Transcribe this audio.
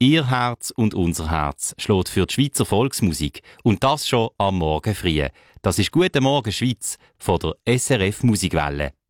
Ihr Herz und unser Herz schlägt für die Schweizer Volksmusik. Und das schon am Morgen früh. Das ist «Guten Morgen Schweiz» von der SRF Musikwelle.